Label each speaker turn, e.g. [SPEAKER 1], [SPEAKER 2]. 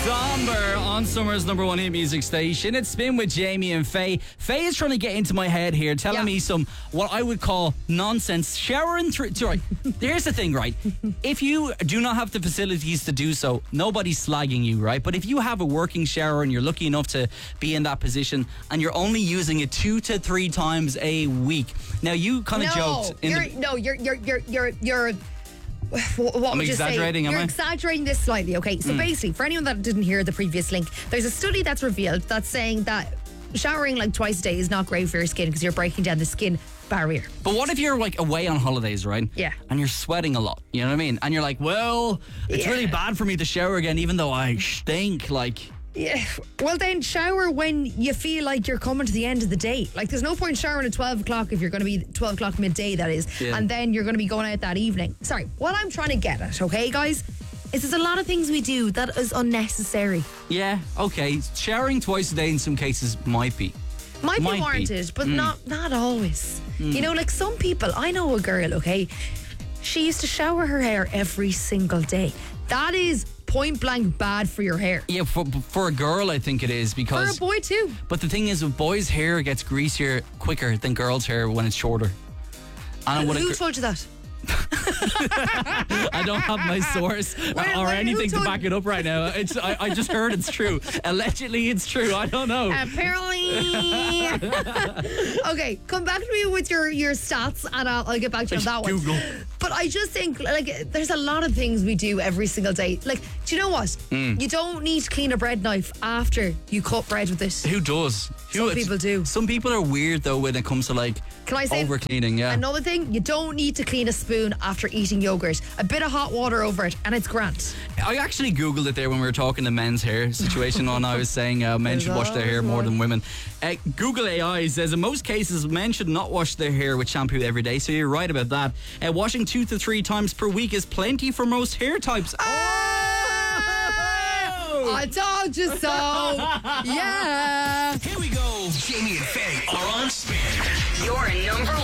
[SPEAKER 1] Somber on Summer's number one hit music station. It's Spin with Jamie and Faye. Faye is trying to get into my head here, telling me some what I would call nonsense. Showering through. Right. Here's the thing, right? If you do not have the facilities to do so, nobody's slagging you, right? But if you have a working shower and you're lucky enough to be in that position and you're only using it 2 to 3 times a week, now you kind of joked.
[SPEAKER 2] You're what would you say? You're exaggerating this slightly, okay? So basically, for anyone that didn't hear the previous link, there's a study that's revealed that's saying that showering like twice a day is not great for your skin because you're breaking down the skin barrier.
[SPEAKER 1] But what if you're like away on holidays, right?
[SPEAKER 2] Yeah.
[SPEAKER 1] And you're sweating a lot, you know what I mean? And you're like, well, it's really bad for me to shower again, even though I stink, like...
[SPEAKER 2] Yeah, well then shower when you feel like you're coming to the end of the day. Like there's no point showering at 12 o'clock if you're going to be 12 o'clock midday, that is.
[SPEAKER 1] Yeah.
[SPEAKER 2] And then you're going to be going out that evening. Sorry, what I'm trying to get at, okay guys, is there's a lot of things we do that is unnecessary.
[SPEAKER 1] Yeah, okay. Showering twice a day in some cases might be
[SPEAKER 2] Warranted, but not always. You know, like some people, I know a girl, okay, she used to shower her hair every single day. That is point blank bad for your hair.
[SPEAKER 1] Yeah, for a girl I think it is, because...
[SPEAKER 2] For a boy too.
[SPEAKER 1] But the thing is, with boys' hair gets greasier quicker than girls' hair when it's shorter. And
[SPEAKER 2] Who told you that?
[SPEAKER 1] I don't have my source or anything to back it up right now. I just heard it's true. Allegedly it's true. I don't know.
[SPEAKER 2] Apparently. Okay, come back to me with your stats and I'll get back to you on that one.
[SPEAKER 1] Google.
[SPEAKER 2] But I just think, like, there's a lot of things we do every single day. Like, do you know what? You don't need to clean a bread knife after you cut bread with it.
[SPEAKER 1] Who does?
[SPEAKER 2] Some people do.
[SPEAKER 1] Some people are weird though when it comes to like over cleaning. Yeah.
[SPEAKER 2] Another thing, you don't need to clean a spoon after eating yogurt. A bit of hot water over it and it's grand.
[SPEAKER 1] I actually Googled it there when we were talking the men's hair situation when I was saying men should wash their hair more than women. Google AI says in most cases men should not wash their hair with shampoo every day, so you're right about that. Washing 2 to 3 times per week is plenty for most hair types.
[SPEAKER 2] I told you so. Yeah.
[SPEAKER 3] Here we go. Jamie and Faye are on Spin.
[SPEAKER 4] Your number